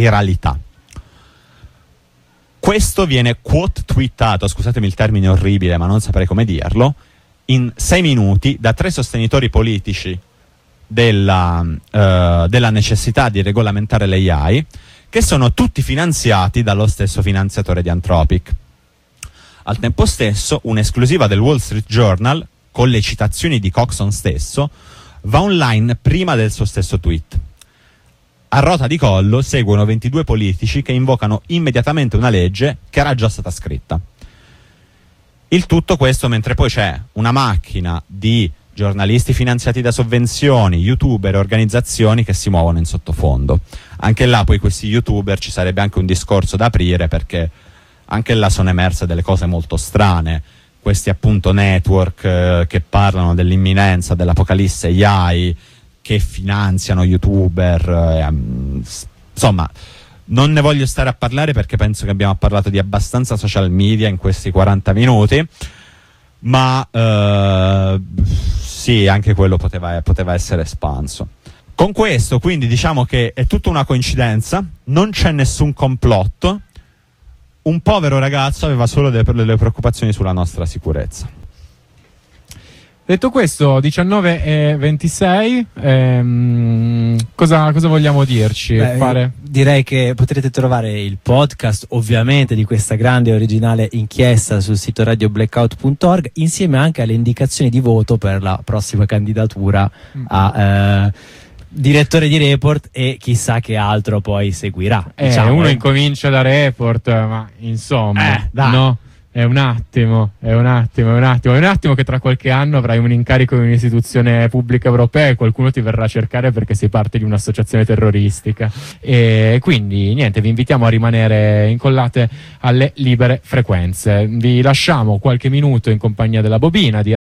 viralità. Questo viene quote-twittato, scusatemi il termine orribile ma non saprei come dirlo, in 6 minuti da 3 sostenitori politici della necessità di regolamentare l'AI, che sono tutti finanziati dallo stesso finanziatore di Anthropic. Al tempo stesso, un'esclusiva del Wall Street Journal, con le citazioni di Coxon stesso, va online prima del suo stesso tweet. A rota di collo seguono 22 politici che invocano immediatamente una legge che era già stata scritta. Il tutto questo mentre poi c'è una macchina di giornalisti finanziati da sovvenzioni, youtuber e organizzazioni che si muovono in sottofondo. Anche là poi questi youtuber ci sarebbe anche un discorso da aprire, perché anche là sono emerse delle cose molto strane. Questi appunto network che parlano dell'imminenza dell'apocalisse AI, che finanziano youtuber, insomma non ne voglio stare a parlare perché penso che abbiamo parlato di abbastanza social media in questi 40 minuti, ma sì, anche quello poteva essere espanso. Con questo quindi diciamo che è tutta una coincidenza, non c'è nessun complotto, un povero ragazzo aveva solo delle preoccupazioni sulla nostra sicurezza. Detto questo, 19:26, cosa vogliamo dirci? Direi che potrete trovare il podcast ovviamente di questa grande e originale inchiesta sul sito radioblackout.org, insieme anche alle indicazioni di voto per la prossima candidatura a direttore di Report, e chissà che altro poi seguirà. Uno incomincia da Report, ma insomma, no? È un attimo che tra qualche anno avrai un incarico in un'istituzione pubblica europea e qualcuno ti verrà a cercare perché sei parte di un'associazione terroristica. E quindi niente, vi invitiamo a rimanere incollate alle libere frequenze. Vi lasciamo qualche minuto in compagnia della bobina di